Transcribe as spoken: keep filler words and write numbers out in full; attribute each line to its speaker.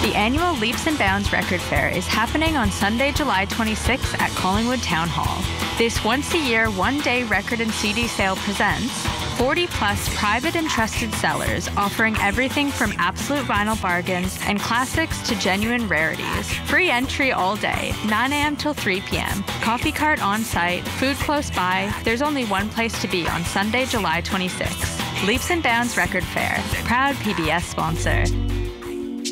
Speaker 1: The annual Leaps and Bounds Record Fair is happening on Sunday, July twenty-sixth at Collingwood Town Hall. This once-a-year, one-day record and C D sale presents forty plus private and trusted sellers offering everything from absolute vinyl bargains and classics to genuine rarities. Free entry all day, nine a.m. till three p.m. Coffee cart on site, food close by. There's only one place to be on Sunday, July twenty-sixth. Leaps and Bounds Record Fair, proud P B S sponsor.